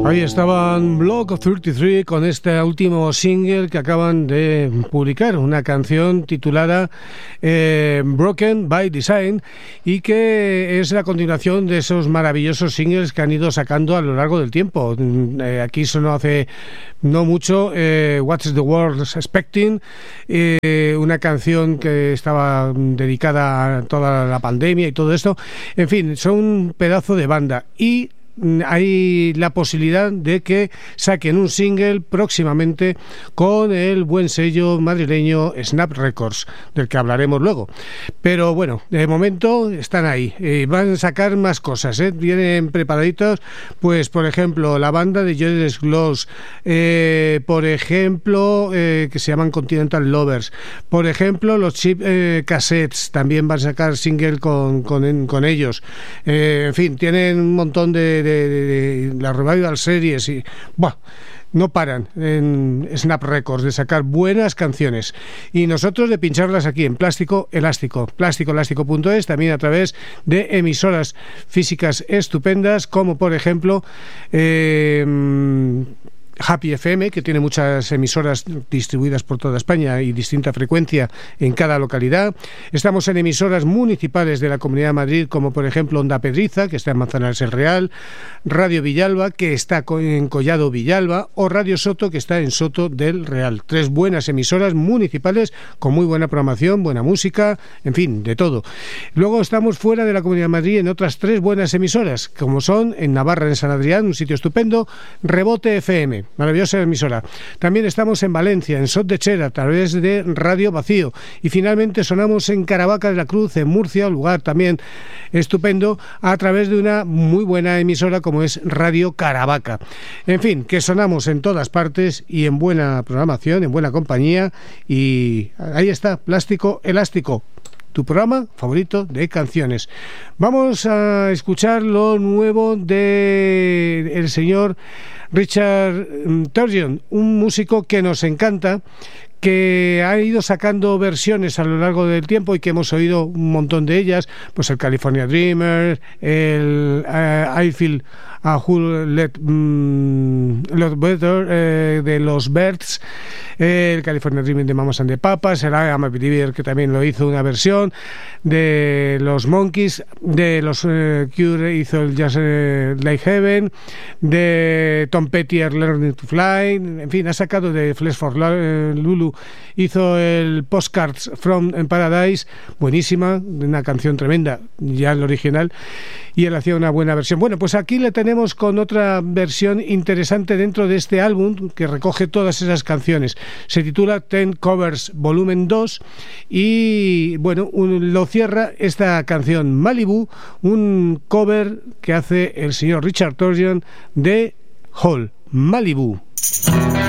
Ahí estaban Block of 33 con este último single que acaban de publicar, una canción titulada Broken by Design, y que es la continuación de esos maravillosos singles que han ido sacando a lo largo del tiempo. Aquí sonó hace no mucho What's the World Expecting, una canción que estaba dedicada a toda la pandemia y todo esto. En fin, son un pedazo de banda, y hay la posibilidad de que saquen un single próximamente con el buen sello madrileño Snap Records, del que hablaremos luego. Pero bueno, de momento están ahí. Van a sacar más cosas, vienen preparaditos, pues por ejemplo la banda de Joyous Glows, por ejemplo, que se llaman Continental Lovers, por ejemplo los Cheap Cassettes también van a sacar single con ellos. En fin, tienen un montón de las Revival Series y no paran en Snap Records de sacar buenas canciones, y nosotros de pincharlas aquí en Plástico Elástico, plásticoelástico.es, también a través de emisoras físicas estupendas como por ejemplo Happy FM, que tiene muchas emisoras distribuidas por toda España y distinta frecuencia en cada localidad. Estamos en emisoras municipales de la Comunidad de Madrid, como por ejemplo Onda Pedriza, que está en Manzanares el Real, Radio Villalba, que está en Collado Villalba, o Radio Soto, que está en Soto del Real. 3 buenas emisoras municipales con muy buena programación, buena música, en fin, de todo. Luego estamos fuera de la Comunidad de Madrid en otras 3 buenas emisoras, como son en Navarra, en San Adrián, un sitio estupendo, Rebote FM, maravillosa emisora. También estamos en Valencia, en Sot de Chera, a través de Radio Vacío. Y finalmente sonamos en Caravaca de la Cruz, en Murcia, un lugar también estupendo, a través de una muy buena emisora como es Radio Caravaca. En fin, que sonamos en todas partes y en buena programación, en buena compañía. Y ahí está, Plástico Elástico, tu programa favorito de canciones. Vamos a escuchar lo nuevo de el señor Richard Turgeon, un músico que nos encanta, que ha ido sacando versiones a lo largo del tiempo y que hemos oído un montón de ellas, pues el California Dreamer, el I Feel a Whole Lot Better de los Birds, el California Dreaming de Mamas and the Papas, el I Am a Believer, que también lo hizo una versión, de los Monkeys, de los Cure hizo el Just Like Heaven, de Tom Petty Learning to Fly, en fin, ha sacado de Flesh for Lulu, hizo el Postcards from Paradise, buenísima, una canción tremenda, ya el original, y él hacía una buena versión. Bueno, pues aquí le tenemos con otra versión interesante dentro de este álbum que recoge todas esas canciones. Se titula 10 Covers Volumen 2 y bueno, lo cierra esta canción Malibu, un cover que hace el señor Richard Turgeon de Hole, Malibu.